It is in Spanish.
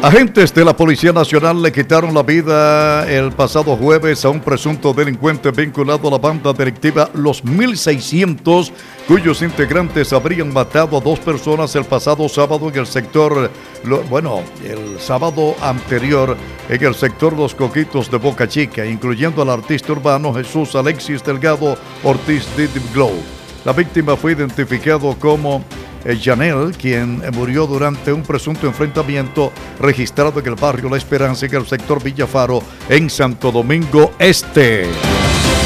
Agentes de la Policía Nacional le quitaron la vida el pasado jueves a un presunto delincuente vinculado a la banda delictiva Los 1600, cuyos integrantes habrían matado a 2 personas el pasado sábado en el sector, el sábado anterior en el sector Los Coquitos de Boca Chica, incluyendo al artista urbano Jesús Alexis Delgado Ortiz Didi Glow. La víctima fue identificado como Janel, quien murió durante un presunto enfrentamiento registrado en el barrio La Esperanza, en el sector Villafaro, en Santo Domingo Este.